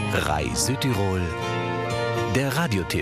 RAI Südtirol, der Radiotipp.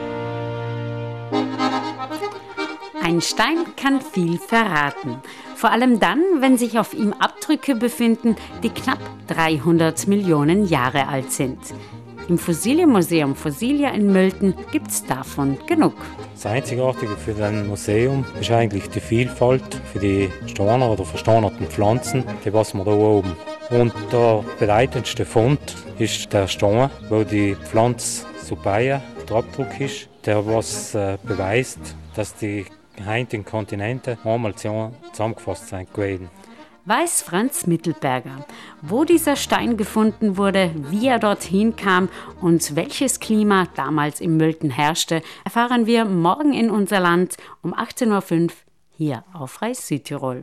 Ein Stein kann viel verraten. Vor allem dann, wenn sich auf ihm Abdrücke befinden, die knapp 300 Millionen Jahre alt sind. Im Fossilienmuseum Fossilia in Mölten gibt es davon genug. Das Einzigartige für das Museum ist eigentlich die Vielfalt für die Steiner oder versteinerten Pflanzen, die was wir da oben. Und der bedeutendste Fund ist der Stein, wo die Pflanze Supaia der Abdruck ist, der was beweist, dass die heutigen Kontinente einmal zusammengefasst sind gewesen. Weiß Franz Mittelberger, wo dieser Stein gefunden wurde, wie er dorthin kam und welches Klima damals in Mölten herrschte, erfahren wir morgen in unser Land um 18.05 Uhr hier auf RAI Südtirol.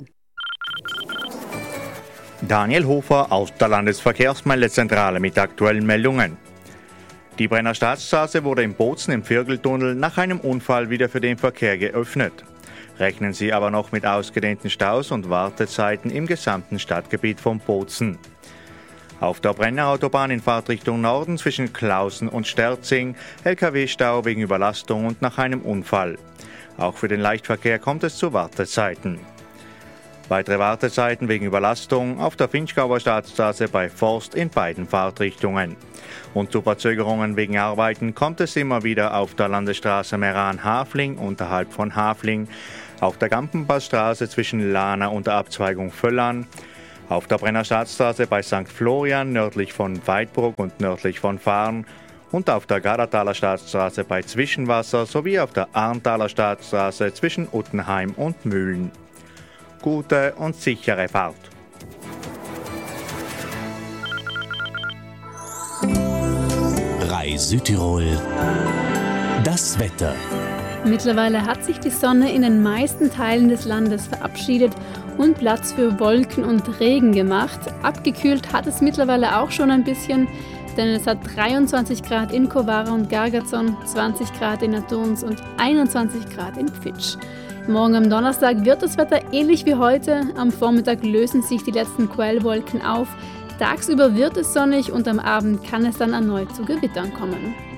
Daniel Hofer aus der Landesverkehrsmeldezentrale mit aktuellen Meldungen. Die Brenner Staatsstraße wurde in Bozen im Viergeltunnel nach einem Unfall wieder für den Verkehr geöffnet. Rechnen Sie aber noch mit ausgedehnten Staus und Wartezeiten im gesamten Stadtgebiet von Bozen. Auf der Brenner Autobahn in Fahrtrichtung Norden zwischen Klausen und Sterzing LKW-Stau wegen Überlastung und nach einem Unfall. Auch für den Leichtverkehr kommt es zu Wartezeiten. Weitere Wartezeiten wegen Überlastung auf der Vinschgauer Staatsstraße bei Forst in beiden Fahrtrichtungen. Und zu Verzögerungen wegen Arbeiten kommt es immer wieder auf der Landesstraße Meran-Hafling unterhalb von Hafling, auf der Gampenpassstraße zwischen Lahna und der Abzweigung Völlern, auf der Brenner Staatsstraße bei St. Florian nördlich von Weidbruck und nördlich von Farn und auf der Gardertaler Staatsstraße bei Zwischenwasser sowie auf der Arntaler Staatsstraße zwischen Uttenheim und Mühlen. Gute und sichere Fahrt. RAI Südtirol, das Wetter. Mittlerweile hat sich die Sonne in den meisten Teilen des Landes verabschiedet und Platz für Wolken und Regen gemacht. Abgekühlt hat es mittlerweile auch schon ein bisschen, denn es hat 23 Grad in Kowara und Gargazon, 20 Grad in Athons und 21 Grad in Pfitsch. Morgen am Donnerstag wird das Wetter ähnlich wie heute. Am Vormittag lösen sich die letzten Quellwolken auf. Tagsüber wird es sonnig und am Abend kann es dann erneut zu Gewittern kommen.